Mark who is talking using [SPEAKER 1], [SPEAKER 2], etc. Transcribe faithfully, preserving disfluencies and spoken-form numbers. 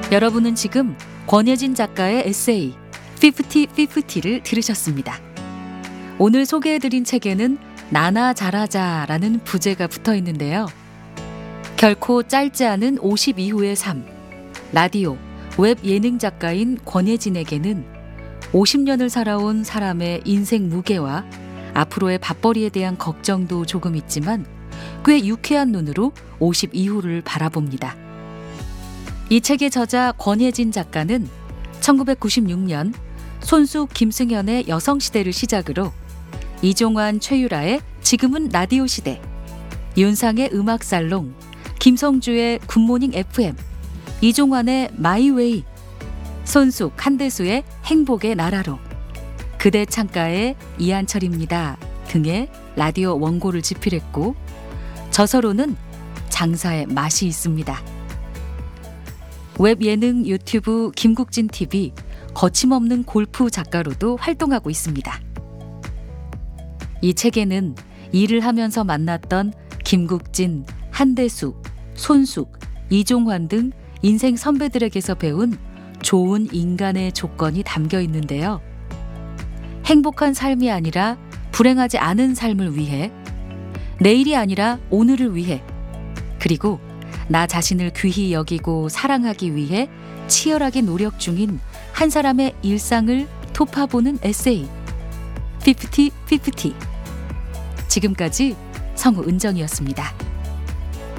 [SPEAKER 1] 여러분은 지금 권예진 작가의 에세이 피프티 피프티를 들으셨습니다. 오늘 소개해드린 책에는 나나 잘하자라는 부제가 붙어 있는데요. 결코 짧지 않은 오십이 후의 삶, 라디오, 웹 예능 작가인 권예진에게는 오십 년을 살아온 사람의 인생 무게와 앞으로의 밥벌이에 대한 걱정도 조금 있지만 꽤 유쾌한 눈으로 오십이 후를 바라봅니다. 이 책의 저자 권예진 작가는 천구백구십육 년 손숙 김승현의 여성시대를 시작으로 이종환 최유라의 지금은 라디오 시대, 윤상의 음악살롱, 김성주의 굿모닝 에프엠, 이종환의 마이웨이, 손숙 한대수의 행복의 나라로, 그대 창가의 이한철입니다 등의 라디오 원고를 집필했고 저서로는 장사의 맛이 있습니다. 웹 예능 유튜브 김국진 티비, 거침없는 골프 작가로도 활동하고 있습니다. 이 책에는 일을 하면서 만났던 김국진, 한대수, 손숙, 이종환 등 인생 선배들에게서 배운 좋은 인간의 조건이 담겨 있는데요. 행복한 삶이 아니라 불행하지 않은 삶을 위해, 내일이 아니라 오늘을 위해, 그리고 나 자신을 귀히 여기고 사랑하기 위해 치열하게 노력 중인 한 사람의 일상을 톱파보는 에세이 피프티 피프티. 지금까지 성우 은정이었습니다.